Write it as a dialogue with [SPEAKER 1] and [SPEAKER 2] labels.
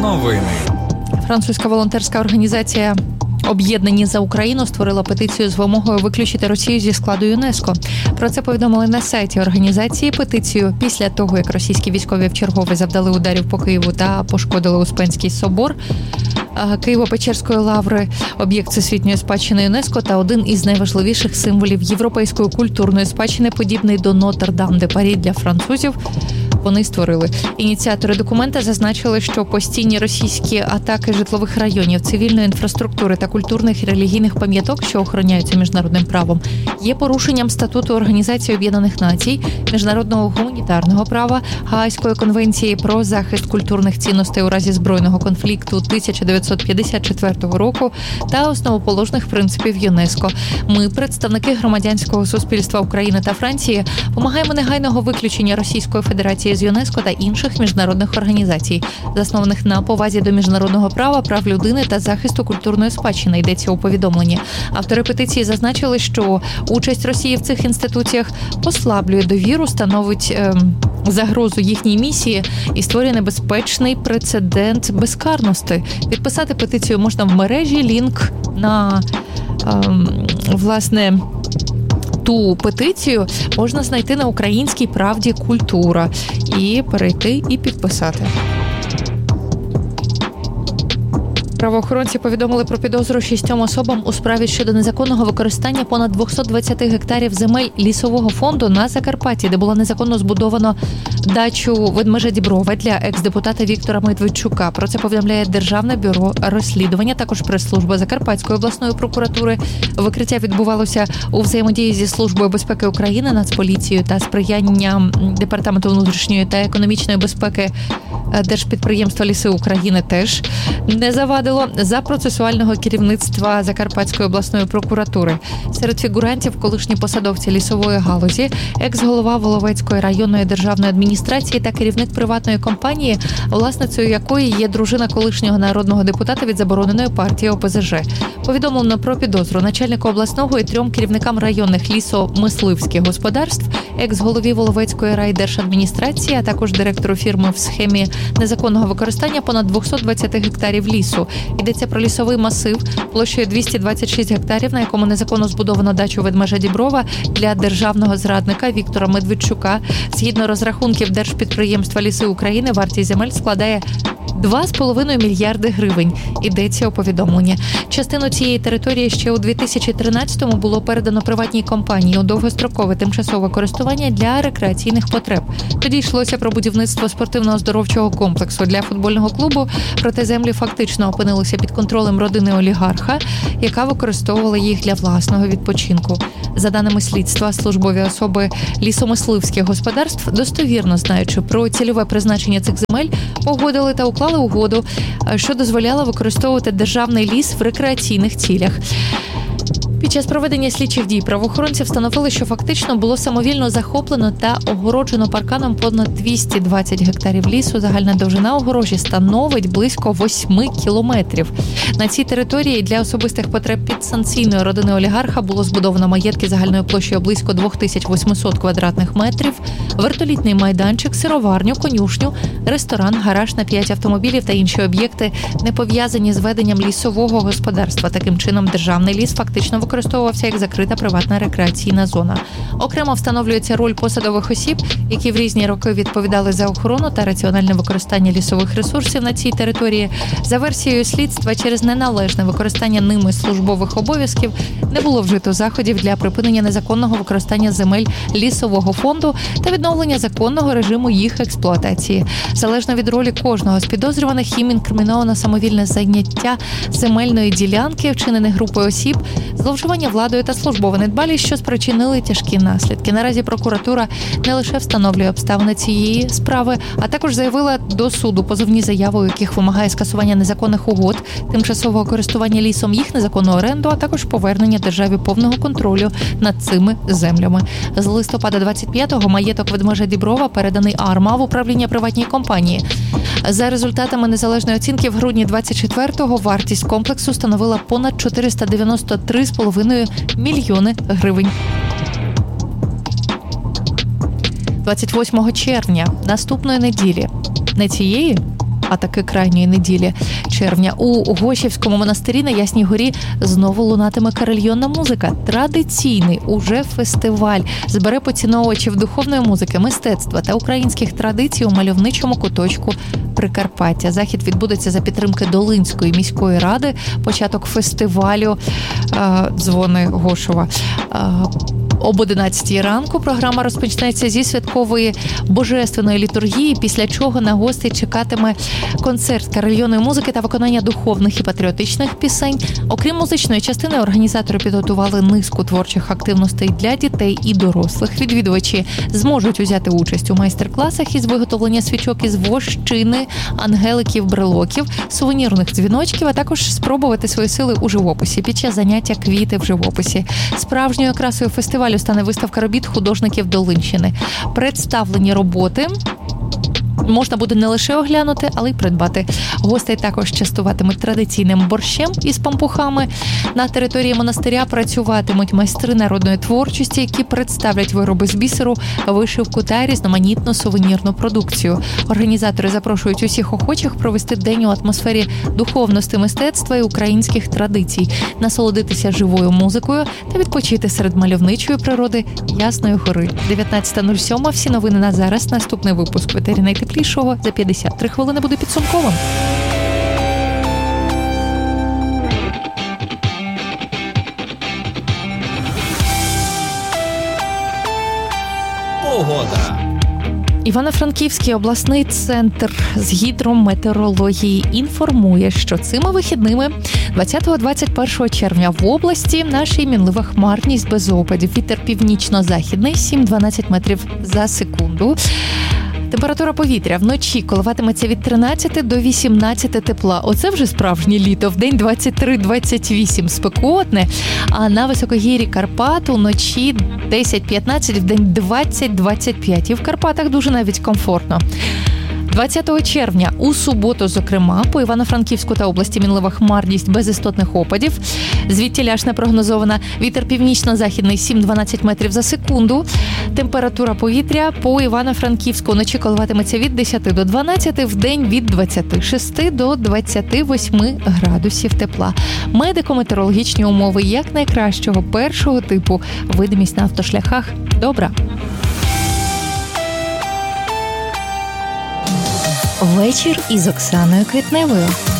[SPEAKER 1] Новини.
[SPEAKER 2] Французька волонтерська організація «Об'єднані за Україну» створила петицію з вимогою виключити Росію зі складу ЮНЕСКО. Про це повідомили на сайті організації. Петицію після того, як російські військові вчергове завдали ударів по Києву та пошкодили Успенський собор Києво-Печерської лаври, об'єкт всесвітньої спадщини ЮНЕСКО та один із найважливіших символів європейської культурної спадщини, подібний до Нотр-Дам-де-Парі для французів, вони створили. Ініціатори документа зазначили, що постійні російські атаки житлових районів, цивільної інфраструктури та культурних і релігійних пам'яток, що охороняються міжнародним правом, є порушенням статуту Організації Об'єднаних Націй, міжнародного гуманітарного права, Гаазької конвенції про захист культурних цінностей у разі збройного конфлікту 1954 року та основоположних принципів ЮНЕСКО. Ми, представники громадянського суспільства України та Франції, вимагаємо негайного виключення Російської Федерації з ЮНЕСКО та інших міжнародних організацій, заснованих на повазі до міжнародного права, прав людини та захисту культурної спадщини, йдеться у повідомленні. Автори петиції зазначили, що участь Росії в цих інституціях послаблює довіру, становить загрозу їхній місії і створює небезпечний прецедент безкарності. Підписати петицію можна в мережі, лінк на, власне, ту петицію можна знайти на українській правді «Культура» і перейти і підписати. Правоохоронці повідомили про підозру 6 особам у справі щодо незаконного використання понад 220 гектарів земель лісового фонду на Закарпатті, де було незаконно збудовано дачу Ведмежа Діброва для екс-депутата Віктора Медведчука. Про це повідомляє Державне бюро розслідування, також прес-служба Закарпатської обласної прокуратури. Викриття відбувалося у взаємодії зі Службою безпеки України, Нацполіцією та сприянням Департаменту внутрішньої та економічної безпеки Держпідприємства «Ліси України» теж не завадило за процесуального керівництва Закарпатської обласної прокуратури. Серед фігурантів колишні посадовці лісової галузі, екс-голова Воловецької районної державної адміністрації та керівник приватної компанії, власницею якої є дружина колишнього народного депутата від забороненої партії ОПЗЖ. Повідомлено про підозру начальнику обласного і 3 керівникам районних лісомисливських господарств, екс-голові Воловецької райдержадміністрації, а також директору фірми в схемі незаконного використання понад 220 гектарів лісу. Йдеться про лісовий масив площею 226 гектарів, на якому незаконно збудовано дачу Ведмежа Діброва для державного зрадника Віктора Медведчука. Згідно розрахунків Держпідприємства «Ліси України», вартість земель складає 2,5 мільярди гривень, йдеться у повідомленні. Частину цієї території ще у 2013-му було передано приватній компанії у довгострокове тимчасове користування для рекреаційних потреб. Тоді йшлося про будівництво спортивно-оздоровчого комплексу для футбольного клубу, проте землі фактично опинилися під контролем родини олігарха, яка використовувала їх для власного відпочинку. За даними слідства, службові особи лісомисливських господарств, достовірно знаючи про цільове призначення цих земель, погодили та уклали угоду, що дозволяла використовувати державний ліс в рекреаційних цілях. Під час проведення слідчих дій правоохоронці встановили, що фактично було самовільно захоплено та огороджено парканом понад 220 гектарів лісу. Загальна довжина огорожі становить близько 8 кілометрів. На цій території для особистих потреб підсанкційної родини олігарха було збудовано маєтки загальною площею близько 2800 квадратних метрів, вертолітний майданчик, сироварню, конюшню, ресторан, гараж на 5 автомобілів та інші об'єкти, не пов'язані з веденням лісового господарства. Таким чином, державний ліс фактично використовувався як закрита приватна рекреаційна зона. Окремо встановлюється роль посадових осіб, які в різні роки відповідали за охорону та раціональне використання лісових ресурсів на цій території. За версією слідства, через неналежне використання ними службових обов'язків не було вжито заходів для припинення незаконного використання земель лісового фонду та відновлення законного режиму їх експлуатації. Залежно від ролі кожного з підозрюваних, їм інкриміновано самовільне зайняття земельної ділянки, вчинене групою осіб, зловживання владою та службова недбалість, що спричинили тяжкі наслідки. Наразі прокуратура не лише встановлює обставини цієї справи, а також заявила до суду позовні заяви, у яких вимагає скасування незаконних угод, тимчасового користування лісом, їх незаконну оренду, а також повернення державі повного контролю над цими землями. З листопада 25-го маєток Ведмежа Діброва переданий АРМА в управління приватній компанії. За результатами незалежної оцінки в грудні 24-го вартість комплексу становила понад 493,5 мільйони гривень. 28 червня наступної неділі, не цієї, а таки крайньої неділі червня. У Гошівському монастирі на Ясній горі знову лунатиме карельйонна музика. Традиційний уже фестиваль збере поціновувачів духовної музики, мистецтва та українських традицій у мальовничому куточку Прикарпаття. Захід відбудеться за підтримки Долинської міської ради. Початок фестивалю «Дзвони Гошова». Об 11 ранку програма розпочнеться зі святкової божественної літургії, після чого на гостей чекатиме концерт карельйонної музики та виконання духовних і патріотичних пісень. Окрім музичної частини, організатори підготували низку творчих активностей для дітей і дорослих. Відвідувачі зможуть узяти участь у майстер-класах із виготовлення свічок із вощини, ангеликів, брелоків, сувенірних дзвіночків, а також спробувати свої сили у живописі під час заняття «Квіти в живописі». Справжньою красою фестивалю стане виставка робіт художників Долинщини. Представлені роботи можна буде не лише оглянути, але й придбати. Гостей також частуватимуть традиційним борщем із пампухами. На території монастиря працюватимуть майстри народної творчості, які представлять вироби з бісеру, вишивку та різноманітну сувенірну продукцію. Організатори запрошують усіх охочих провести день у атмосфері духовності, мистецтва і українських традицій, насолодитися живою музикою та відпочити серед мальовничої природи Ясної гори. 19:07. Всі новини на зараз. Наступний випуск «Ветері найтеплішого» за 53 хвилини буде підсумковим.
[SPEAKER 1] Погода.
[SPEAKER 2] Івано-Франківський обласний центр з гідрометеорології інформує, що цими вихідними 20-21 червня в області наша мінлива хмарність без опадів. Вітер північно-західний 7-12 метрів за секунду. Температура повітря вночі коливатиметься від 13 до 18 тепла. Оце вже справжнє літо. Вдень 23-28 спекотне, а на високогір'ї Карпат уночі 10-15, вдень 20-25. І в Карпатах дуже навіть комфортно. 20 червня у суботу, зокрема, по Івано-Франківську та області мінлива хмарність без істотних опадів. Звідтіля ж не прогнозована. Вітер північно-західний 7-12 метрів за секунду. Температура повітря по Івано-Франківську вночі коливатиметься від 10 до 12, вдень від 26 до 28 градусів тепла. Медико-метеорологічні умови як найкращого першого типу. Видимість на автошляхах добра.
[SPEAKER 3] Вечір із Оксаною Квітневою.